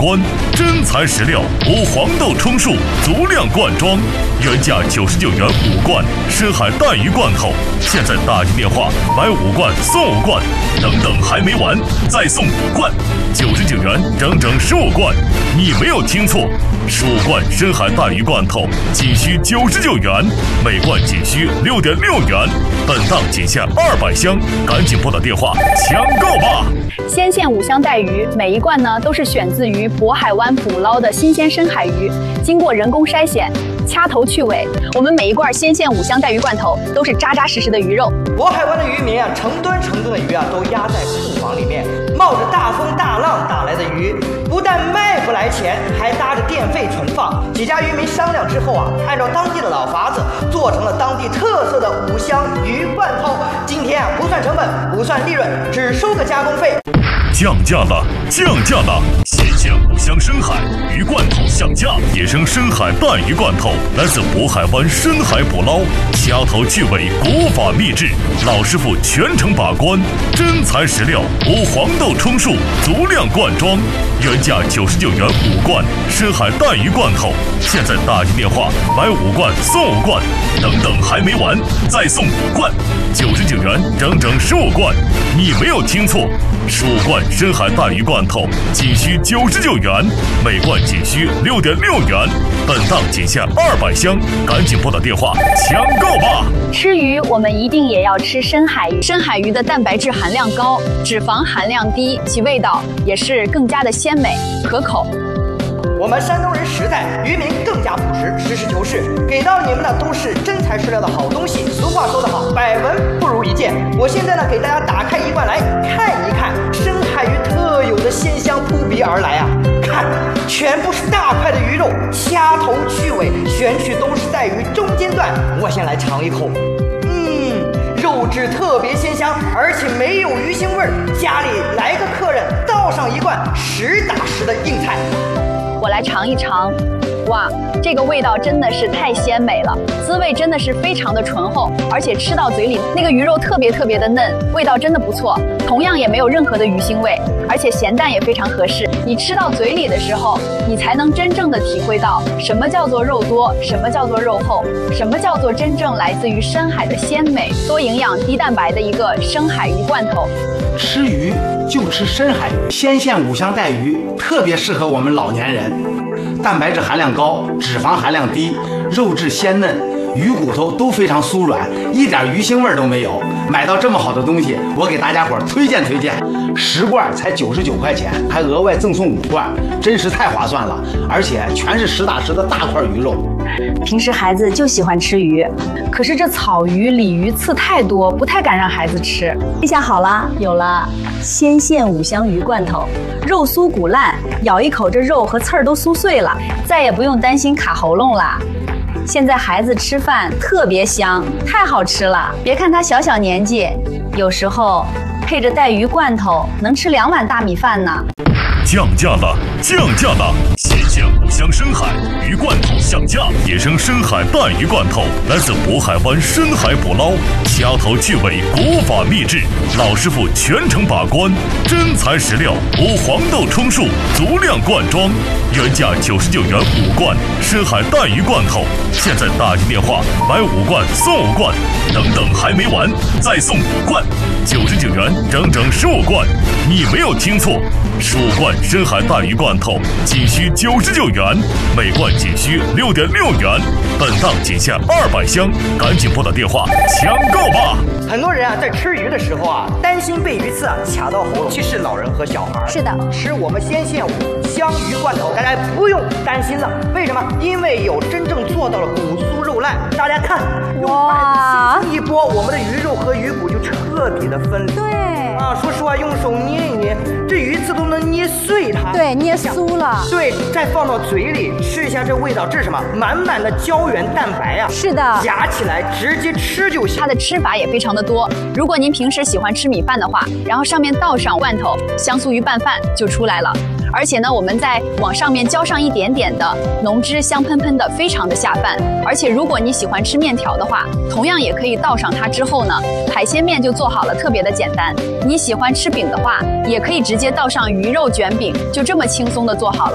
关，真材实料，无黄豆充数，足量罐装，原价99元5罐深海带鱼罐头，现在打进电话买5罐送5罐，等还没完，再送5罐，99元整整15罐，你没有听错，15罐深海带鱼罐头仅需99元，每罐仅需6.6元，本档仅限200箱，赶紧拨打电话抢购吧！ 鲜线5香带鱼，每一罐呢都是选自于渤海湾捕捞的新鲜深海鱼，经过人工筛选，掐头去尾。我们每一罐鲜线5香带鱼罐头都是扎扎实实的鱼肉。 渤海湾的渔民啊，成吨的鱼啊，都压在库房里面，冒着大风大浪打来的鱼，不但卖不来钱，还搭着电费存放。几家渔民商量之后啊，按照当地的老法子，做成了当地特色的5香鱼罐头。今天啊，不算成本，不算利润，只收个加工费。 降价了！鲜鲜5香深海鱼罐头降价，野生深海带鱼罐头来自渤海湾深海捕捞，掐头去尾，古法秘制，老师傅全程把关，真材实料，无黄豆充数，足量罐装，原价99元5罐深海带鱼罐头，现在打进电话买5罐送5罐，等还没完，再送5罐，99元整整15罐，你没有听错，15罐深海带鱼罐头仅需99元，每罐仅需6.6元，本档仅限200箱，赶紧拨打电话抢购吧！ 吃鱼我们一定也要吃深海鱼，深海鱼的蛋白质含量高，脂肪含量低，其味道也是更加的鲜美可口。 我们山东人实在，渔民更加朴实，实事求是，给到你们的都是真材实料的好东西。俗话说得好，百闻不如一见。我现在呢，给大家打开一罐来看一看，深海鱼特有的鲜香扑鼻而来啊！看，全部是大块的鱼肉，掐头去尾，选取都是在鱼中间段。我先来尝一口，肉质特别鲜香，而且没有鱼腥味儿。家里来个客人，倒上一罐实打实的硬菜。 我来尝一尝，哇，这个味道真的是太鲜美了，滋味真的是非常的醇厚，而且吃到嘴里那个鱼肉特别的嫩，味道真的不错，同样也没有任何的鱼腥味，而且咸淡也非常合适。你吃到嘴里的时候，你才能真正的体会到什么叫做肉多，什么叫做肉厚，什么叫做真正来自于深海的鲜美、多营养、低蛋白的一个深海鱼罐头。 吃鱼就吃深海鱼，鲜线5香带鱼特别适合我们老年人，蛋白质含量高，脂肪含量低，肉质鲜嫩，鱼骨头都非常酥软，一点鱼腥味都没有。买到这么好的东西，我给大家伙推荐，10罐才99块钱，还额外赠送5罐，真是太划算了，而且全是实打实的大块鱼肉。 平时孩子就喜欢吃鱼，可是这草鱼、鲤鱼刺太多，不太敢让孩子吃。 这下好了，有了鲜线5香鱼罐头，肉酥骨烂，咬一口这肉和刺儿都酥碎了，再也不用担心卡喉咙了。现在孩子吃饭特别香，太好吃了。别看他小年纪，有时候配着带鱼罐头能吃2碗大米饭呢。 降价了！鲜鲜5香深海鱼罐头降价，野生深海带鱼罐头来自渤海湾深海捕捞，掐头去尾，古法秘制，老师傅全程把关，真材实料，无黄豆充数，足量罐装，原价99元5罐深海带鱼罐头，现在打进电话买5罐送5罐，等还没完，再送5罐，99元整整15罐，你没有听错，15罐深海带鱼罐头仅需99元，每罐仅需6.6元，本档仅限200箱，赶紧拨打电话抢购吧！ 很多人啊，在吃鱼的时候啊，担心被鱼刺卡到喉咙，尤其是老人和小孩。 是的， 吃我们鲜线5香鱼罐头，大家不用担心了。为什么？因为有真正做到了骨酥肉烂。大家看，用筷子轻轻一拨，我们的鱼肉和鱼骨就彻底的分离。 对啊，说实话，用手捏一捏，这鱼刺都能捏碎它。 对，捏酥了。 对，再放到嘴里吃一下，这味道，这是什么？满满的胶原蛋白啊！ 是的， 夹起来直接吃就行。 它的吃法也非常的多。如果您平时喜欢吃米饭的话，然后上面倒上罐头，香酥鱼拌饭就出来了。而且呢，我们再往上面浇上一点点的浓汁，香喷喷的，非常的下饭。而且如果你喜欢吃面条的话，同样也可以倒上它之后呢，海鲜面就做好了，特别的简单。你喜欢吃饼的话，也可以直接倒上鱼肉卷饼，就这么轻松的做好了。